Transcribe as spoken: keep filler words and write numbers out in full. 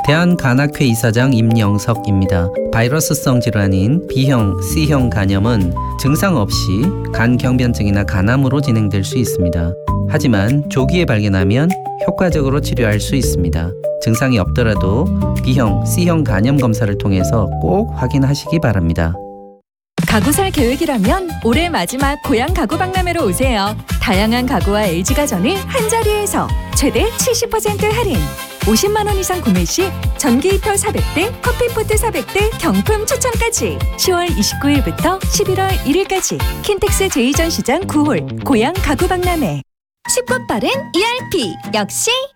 대한간학회 이사장 임영석입니다. 바이러스성 질환인 B형, C형 간염은 증상 없이 간경변증이나 간암으로 진행될 수 있습니다. 하지만 조기에 발견하면 효과적으로 치료할 수 있습니다. 증상이 없더라도 B형, C형 간염 검사를 통해서 꼭 확인하시기 바랍니다. 가구 살 계획이라면 올해 마지막 고향 가구 박람회로 오세요. 다양한 가구와 엘지가전을 한자리에서 최대 칠십 퍼센트 할인. 오십만 원 이상 구매 시 전기 히터 사백 대, 커피포트 사백 대 경품 추첨까지. 시월 이십구일부터 십일월 일일까지 킨텍스 제이전시장 구 홀 고향 가구 박람회. 쉽고 빠른 이알피 역시